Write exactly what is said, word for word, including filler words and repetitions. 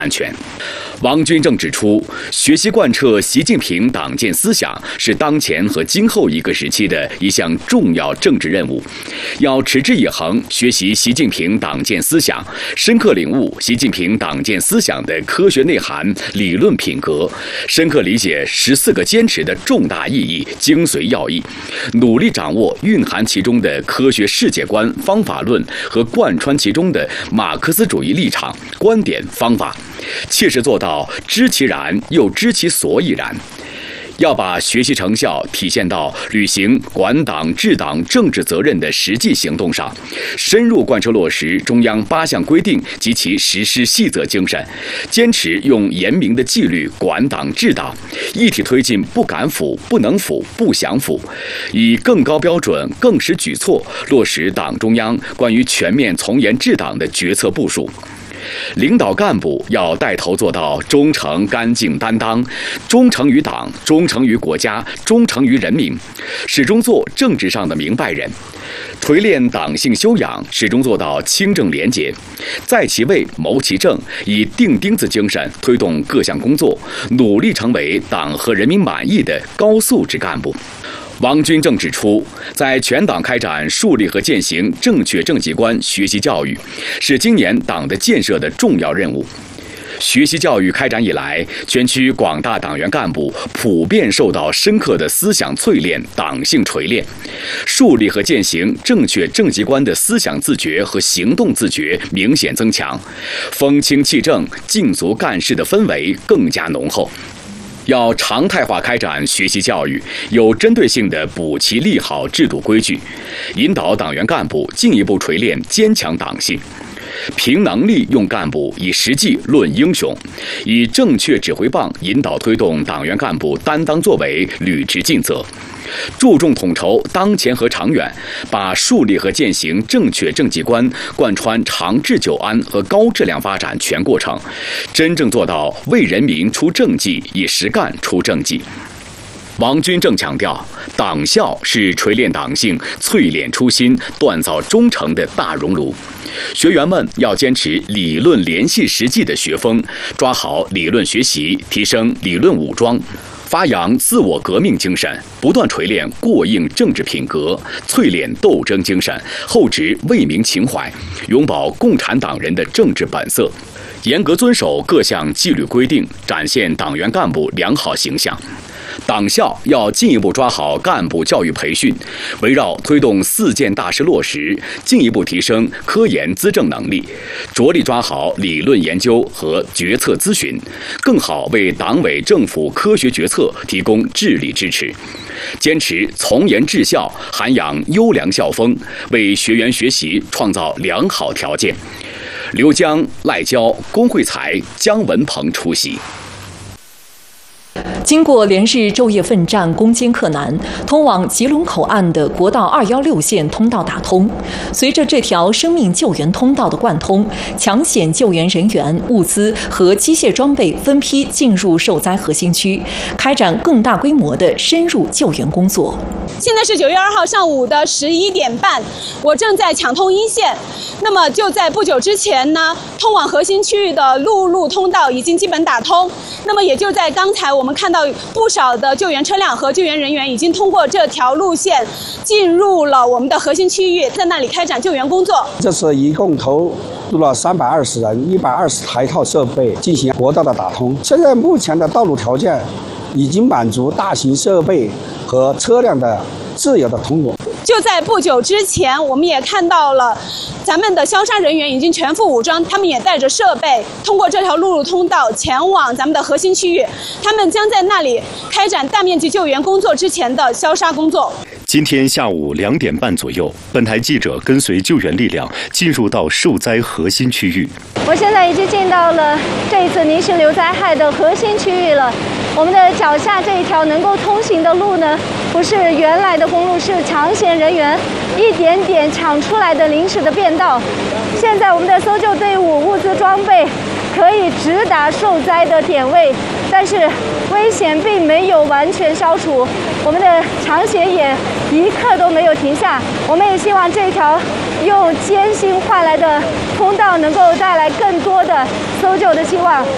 安全。王军正指出，学习贯彻习近平党建思想是当前和今后一个时期的一项重要政治任务，要持之以恒学习习近平党建思想，深刻领悟习近平党建思想的科学内涵、理论品格，深刻理解十四个坚持的重大意义、精髓要义，努力掌握蕴含其中的科学世界观、方法论和贯穿其中的马克思主义立场、观点、方法，切实做到知其然又知其所以然。要把学习成效体现到履行管党治党政治责任的实际行动上，深入贯彻落实中央八项规定及其实施细则精神，坚持用严明的纪律管党治党，一体推进不敢腐、不能腐、不想腐，以更高标准、更实举措落实党中央关于全面从严治党的决策部署。领导干部要带头做到忠诚、干净、担当，忠诚于党，忠诚于国家，忠诚于人民，始终做政治上的明白人，锤炼党性修养，始终做到清正廉洁，在其位谋其政，以钉钉子精神推动各项工作，努力成为党和人民满意的高素质干部。王军正指出，在全党开展树立和践行正确政绩观学习教育，是今年党的建设的重要任务。学习教育开展以来，全区广大党员干部普遍受到深刻的思想淬炼、党性锤炼，树立和践行正确政绩观的思想自觉和行动自觉明显增强，风清气正、尽足干事的氛围更加浓厚。要常态化开展学习教育，有针对性地补齐立好制度规矩，引导党员干部进一步锤炼坚强党性，凭能力用干部，以实际论英雄，以正确指挥棒引导推动党员干部担当作为，履职尽责。注重统筹当前和长远，把树立和践行正确政绩观贯穿长治久安和高质量发展全过程，真正做到为人民出政绩，以实干出政绩。王军正强调，党校是锤炼党性、淬炼初心、锻造忠诚的大熔炉。学员们要坚持理论联系实际的学风，抓好理论学习，提升理论武装，发扬自我革命精神，不断锤炼过硬政治品格，淬炼斗争精神，厚植为民情怀，永葆共产党人的政治本色，严格遵守各项纪律规定，展现党员干部良好形象。党校要进一步抓好干部教育培训，围绕推动四件大事落实，进一步提升科研资政能力，着力抓好理论研究和决策咨询，更好为党委政府科学决策提供智力支持。坚持从严治校，涵养优良校风，为学员学习创造良好条件。刘江、赖娇、龚慧才、姜文鹏出席。 经过连日昼夜奋战、攻坚克难，通往吉隆口岸的国道二一六线通道打通。随着这条生命救援通道的贯通，抢险救援人员、物资和机械装备分批进入受灾核心区，开展更大规模的深入救援工作。 现在是九月二号上午的十一点半，我正在抢通一线。那么就在不久之前呢，通往核心区域的陆路通道已经基本打通。那么也就在刚才，我们看到不少的救援车辆和救援人员已经通过这条路线进入了我们的核心区域，在那里开展救援工作。 这次一共投入了三百二十人、一百二十台套设备进行国道的打通。现在目前的道路条件已经满足大型设备和车辆的自由的通过。 就在不久之前，我们也看到了咱们的消杀人员已经全副武装，他们也带着设备通过这条陆路通道前往咱们的核心区域，他们将在那里开展大面积救援工作之前的消杀工作。 今天下午两点半左右，本台记者跟随救援力量进入到受灾核心区域。 我现在已经进到了这一次泥石流灾害的核心区域了。我们的脚下这一条能够通行的路呢，不是原来的公路，是抢险人员一点点抢出来的临时的便道。现在我们的搜救队伍物资装备可以直达受灾的点位，但是危险并没有完全消除，我们的抢险也一刻都没有停下。我们也希望这条用艰辛换来的通道能够带来更多的搜救的希望。